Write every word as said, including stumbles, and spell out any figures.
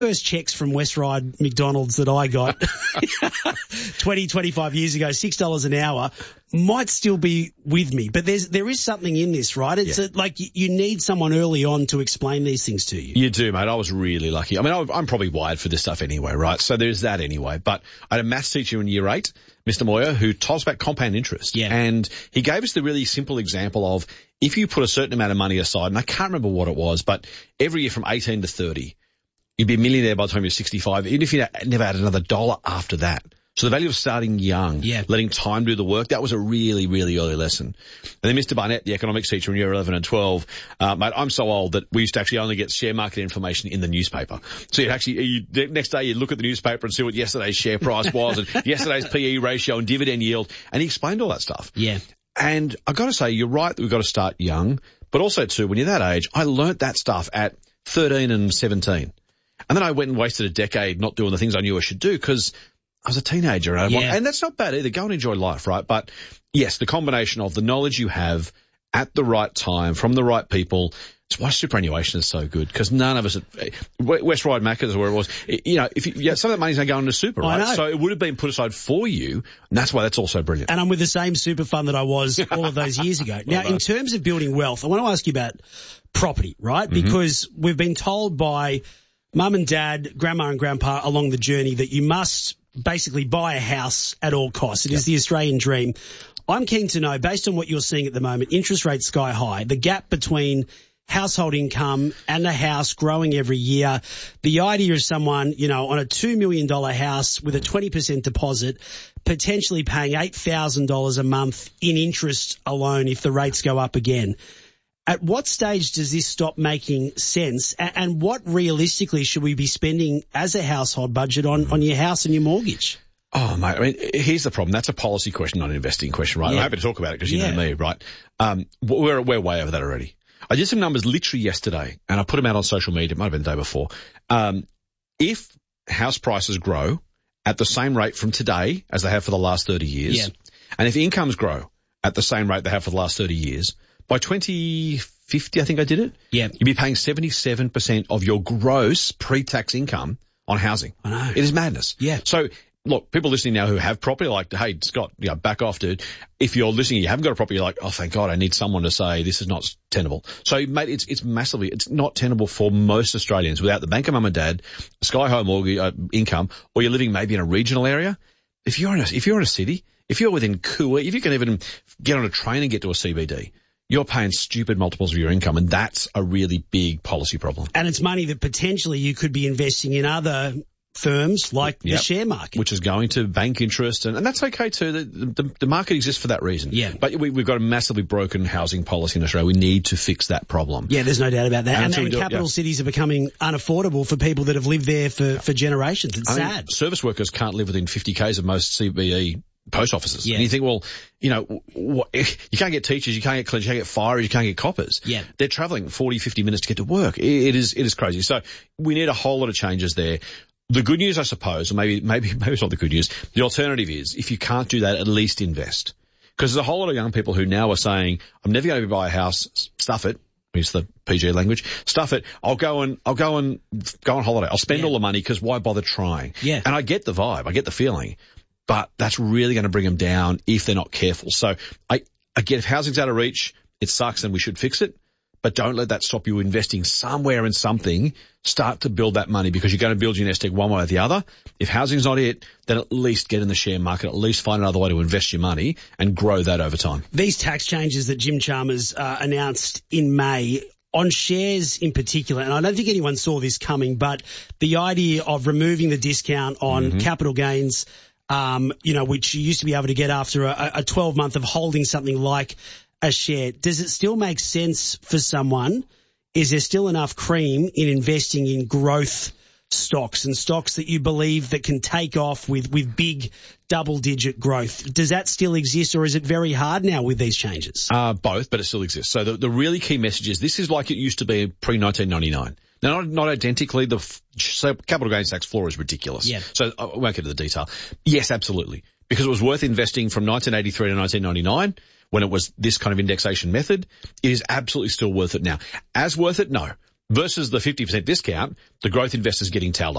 first checks from West Ryde McDonald's that I got twenty, twenty-five years ago, six dollars an hour, might still be with me. But there's, there is something in this, right? It's Yeah. a, like you, you need someone early on to explain these things to you. You do, mate. I was really lucky. I mean, I- I'm probably wired for this stuff anyway, right? So there's that anyway. But I had a maths teacher in year eight, Mister Moyer, who taught us about compound interest. Yeah. And he gave us the really simple example of if you put a certain amount of money aside, and I can't remember what it was, but every year from eighteen to thirty, you'd be a millionaire by the time you're sixty-five, even if you never had another dollar after that. So the value of starting young, Yeah. letting time do the work, that was a really, really early lesson. And then Mister Barnett, the economics teacher in year eleven and twelve, uh, mate, I'm so old that we used to actually only get share market information in the newspaper. So you'd actually, you, the next day you'd look at the newspaper and see what yesterday's share price was and yesterday's P E ratio and dividend yield, and he explained all that stuff. Yeah. And I've got to say, you're right that we've got to start young, but also too, when you're that age, I learnt that stuff at thirteen and seventeen. And then I went and wasted a decade not doing the things I knew I should do because I was a teenager. And, I Yeah. want, and that's not bad either. Go and enjoy life, right? But yes, the combination of the knowledge you have at the right time from the right people. It's why superannuation is so good because none of us at West Ryde Macca's where it was, you know, if you, yeah, some of that money's going to go into super, I right? know. So it would have been put aside for you. And that's why that's also brilliant. And I'm with the same super fund that I was all of those years ago. Now, in terms of building wealth, I want to ask you about property, right? Mm-hmm. Because we've been told by mum and dad, grandma and grandpa along the journey that you must basically buy a house at all costs. It is the Australian dream. I'm keen to know, based on what you're seeing at the moment, interest rates sky high, the gap between household income and a house growing every year, the idea of someone, you know, on a two million dollars house with a twenty percent deposit, potentially paying eight thousand dollars a month in interest alone if the rates go up again. At what stage does this stop making sense? A- And what realistically should we be spending as a household budget on, on your house and your mortgage? Oh, mate, I mean, here's the problem. That's a policy question, not an investing question, right? Yeah. I'm happy to talk about it because you Yeah. know me, right? Um, we're, we're way over that already. I did some numbers literally yesterday, and I put them out on social media. It might have been the day before. Um, if house prices grow at the same rate from today as they have for the last thirty years, Yeah. and if incomes grow at the same rate they have for the last thirty years, by twenty fifty, I think I did it, Yeah. you'd be paying seventy-seven percent of your gross pre-tax income on housing. I know. It is madness. Yeah. So, look, people listening now who have property are like, hey, Scott, you know, back off, dude. If you're listening, you haven't got a property, you're like, oh, thank God, I need someone to say this is not tenable. So, mate, it's it's massively, it's not tenable for most Australians without the bank of mum and dad, sky high mortgage uh, income, or you're living maybe in a regional area. If you're in a, if you're in a city, if you're within Kua, if you can even get on a train and get to a C B D, you're paying stupid multiples of your income, and that's a really big policy problem. And it's money that potentially you could be investing in other firms like Yep. the share market. Which is going to bank interest, and, and that's okay too. The, the, the market exists for that reason. Yeah. But we, we've got a massively broken housing policy in Australia. We need to fix that problem. Yeah, there's no doubt about that. And And, until we and do it, capital yeah. cities are becoming unaffordable for people that have lived there for, for generations. It's I mean, sad. service workers can't live within fifty kays of most C B E post offices. Yeah. And you think, well, you know, what, you can't get teachers, you can't get cleaners, you can't get firers, you can't get coppers. Yeah. They're travelling forty, fifty minutes to get to work. It, it is, it is crazy. So we need a whole lot of changes there. The good news, I suppose, or maybe, maybe, maybe it's not the good news. The alternative is if you can't do that, at least invest. Because there's a whole lot of young people who now are saying, I'm never going to buy a house, stuff it. Use the P G language. Stuff it. I'll go and, I'll go and go on holiday. I'll spend Yeah. all the money because why bother trying? Yeah. And I get the vibe. I get the feeling. But that's really going to bring them down if they're not careful. So I, I get if housing's out of reach, it sucks and we should fix it. But don't let that stop you investing somewhere in something. Start to build that money because you're going to build your nest egg one way or the other. If housing's not it, then at least get in the share market, at least find another way to invest your money and grow that over time. These tax changes that Jim Chalmers uh, announced in May on shares in particular, and I don't think anyone saw this coming, but the idea of removing the discount on Mm-hmm. capital gains, um, you know, which you used to be able to get after a, a twelve month of holding something like a share. Does it still make sense for someone? Is there still enough cream in investing in growth stocks and stocks that you believe that can take off with, with big double digit growth? Does that still exist, or is it very hard now with these changes? Uh, both, but it still exists. So the, the really key message is this is like it used to be pre nineteen ninety-nine. Now, not, not identically. The f- so capital gains tax floor is ridiculous. Yeah. So I won't get into the detail. Yes, absolutely. Because it was worth investing from nineteen eighty-three to nineteen ninety-nine when it was this kind of indexation method. It is absolutely still worth it now. As worth it? No. Versus the fifty percent discount, the growth investors getting towed up.